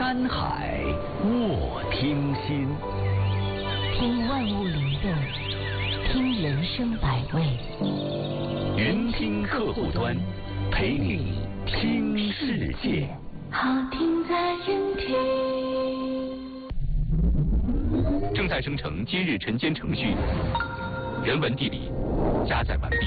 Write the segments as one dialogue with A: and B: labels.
A: 观海，卧听心，
B: 听万物灵动，听人生百味。
A: 云听客户端，陪你听世界。
B: 好听在云听。
A: 正在生成今日晨间程序，人文地理加载完毕。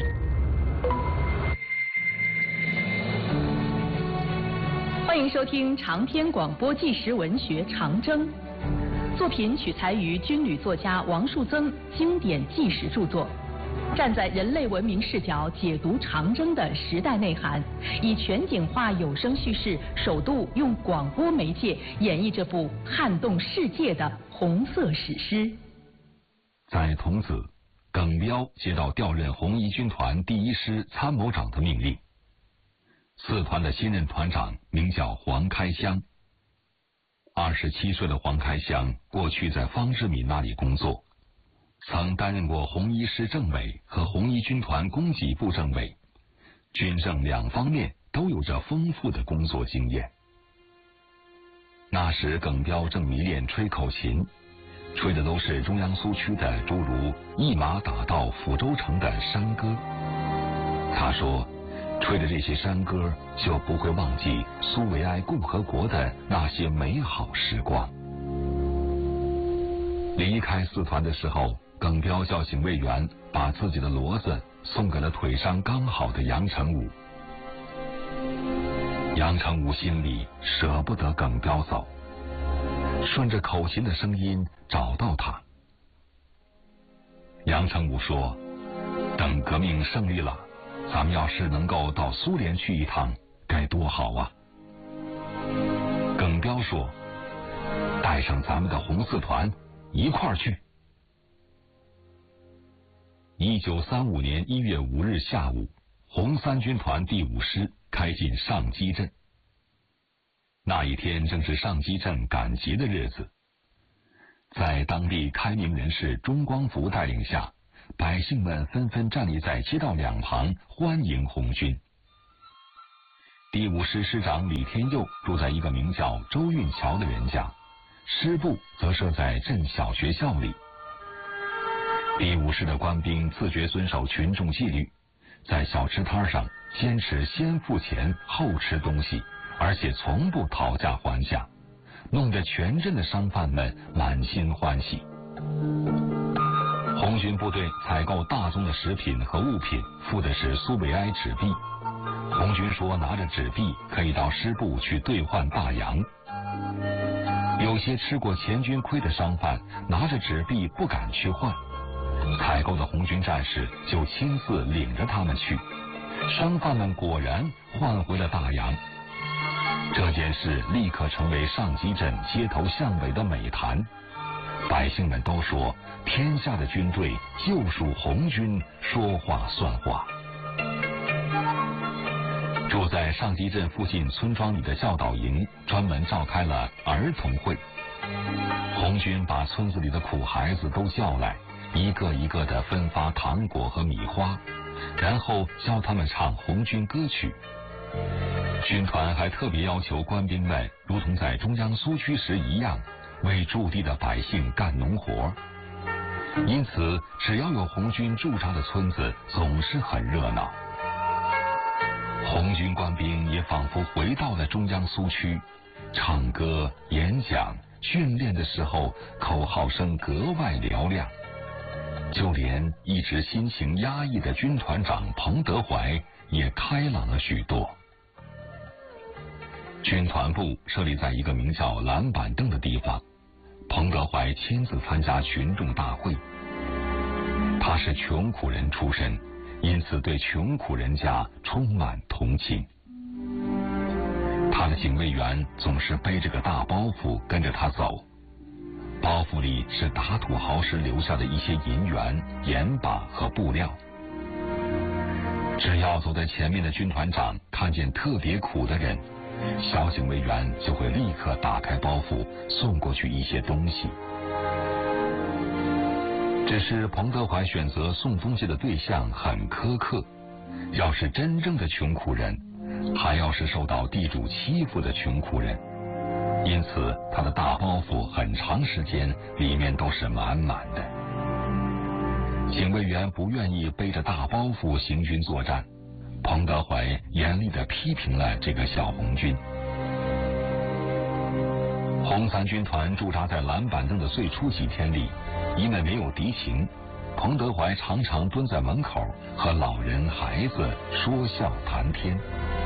C: 欢迎收听长篇广播纪实文学《长征》，作品取材于军旅作家王树增经典纪实著作，站在人类文明视角解读长征的时代内涵，以全景化有声叙事，首度用广播媒介演绎这部撼动世界的红色史诗。
D: 在桐梓，耿彪接到调任红一军团第1师参谋长的命令。4团的新任团长名叫黄开湘。27岁的黄开湘过去在方志敏那里工作，曾担任过红一师政委和红一军团供给部政委，军政2方面都有着丰富的工作经验。那时耿彪正迷恋吹口琴，吹的都是中央苏区的诸如一马打到抚州城的山歌。他说，吹着这些山歌，就不会忘记苏维埃共和国的那些美好时光。离开4团的时候，耿彪叫警卫员把自己的骡子送给了腿伤刚好的杨成武。杨成武心里舍不得耿彪走，顺着口琴的声音找到他。杨成武说，等革命胜利了，咱们要是能够到苏联去一趟，该多好啊！耿彪说，带上咱们的红4团一块儿去。1935年1月5日下午，红3军团第5师开进上基镇。那一天正是上基镇赶集的日子，在当地开明人士钟光福带领下，百姓们纷纷站立在街道2旁欢迎红军。第5师师长李天佑住在一个名叫周运桥的人家，师部则设在镇小学校里。第5师的官兵自觉遵守群众纪律，在小吃摊上坚持先付钱后吃东西，而且从不讨价还价，弄得全镇的商贩们满心欢喜。红军部队采购大宗的食品和物品，付的是苏维埃纸币。红军说拿着纸币可以到师部去兑换大洋。有些吃过前军亏的商贩拿着纸币不敢去换，采购的红军战士就亲自领着他们去，商贩们果然换回了大洋。这件事立刻成为上基镇街头巷尾的美谈，百姓们都说天下的军队就属红军说话算话。住在上基镇附近村庄里的教导营专门召开了儿童会，红军把村子里的苦孩子都叫来，一个一个的分发糖果和米花，然后教他们唱红军歌曲。军团还特别要求官兵们如同在中央苏区时一样，为驻地的百姓干农活。因此只要有红军驻扎的村子总是很热闹。红军官兵也仿佛回到了中央苏区，唱歌、演讲、训练的时候口号声格外嘹亮，就连一直心情压抑的军团长彭德怀也开朗了许多。军团部设立在一个名叫蓝板凳的地方，彭德怀亲自参加群众大会。他是穷苦人出身，因此对穷苦人家充满同情。他的警卫员总是背着个大包袱跟着他走，包袱里是打土豪时留下的一些银元、盐巴和布料。只要走在前面的军团长看见特别苦的人，小警卫员就会立刻打开包袱送过去一些东西。只是彭德怀选择送东西的对象很苛刻，要是真正的穷苦人，还要是受到地主欺负的穷苦人。 因此他的大包袱很长时间里面都是满满的。警卫员不愿意背着大包袱行军作战，彭德怀严厉地批评了这个小红军。红三军团驻扎在蓝板凳的最初几天里，因为没有敌情，彭德怀常常蹲在门口和老人孩子说笑谈天。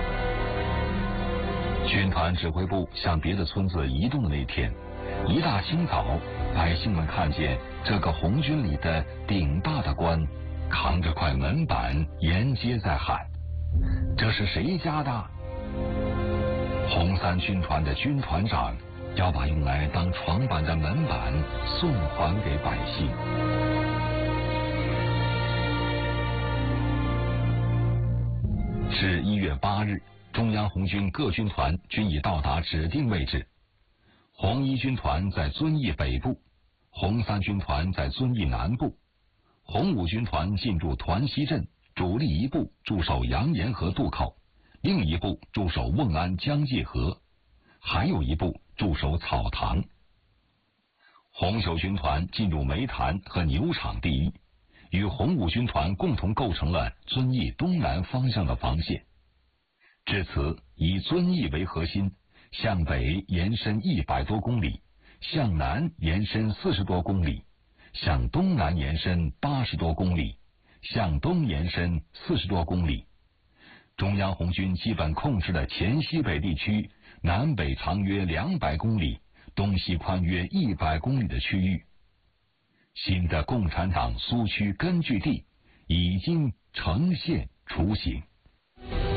D: 军团指挥部向别的村子移动的那天，一大清早，百姓们看见这个红军里的顶大的官扛着块门板沿街在喊：“这是谁家的？”红三军团的军团长要把用来当床板的门板送还给百姓。至1月8日，中央红军各军团均已到达指定位置。红一军团在遵义北部，红三军团在遵义南部，红五军团进驻团西镇，主力一部驻守杨岩河渡口，另一部驻守瓮安江界河，还有一部驻守草堂。红九军团进入煤炭和牛场第一，与红五军团共同构成了遵义东南方向的防线。至此，以遵义为核心，向北延伸100多公里，向南延伸40多公里，向东南延伸80多公里，向东延伸40多公里。中央红军基本控制了前西北地区南北长约200公里，东西宽约100公里的区域。新的共产党苏区根据地已经呈现雏形。